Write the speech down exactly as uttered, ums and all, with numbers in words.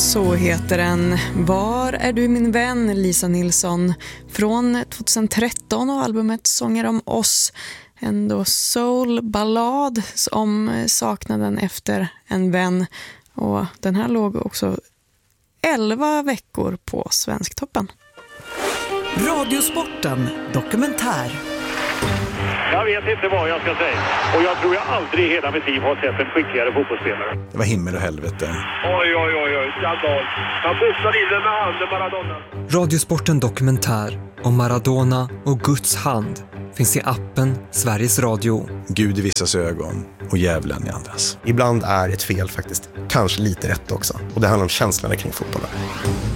Så heter den. Var är du min vän, Lisa Nilsson? Från tjugohundratretton och albumet Sånger om oss. En då soul-ballad om saknaden efter en vän. Och den här låg också elva veckor på Svensktoppen. Radiosporten dokumentär. Jag vet inte vad jag ska säga. Och jag tror jag aldrig i hela mitt liv har sett en skickligare fotbollsspelare. Det var himmel och helvete. Oj, oj, oj, oj. Skandal. Han pussade in den med handen, Maradona. Radiosporten dokumentär om Maradona och Guds hand finns i appen Sveriges Radio. Gud i vissas ögon och djävulen i andras. Ibland är ett fel faktiskt kanske lite rätt också. Och det handlar om känslorna kring fotbollen.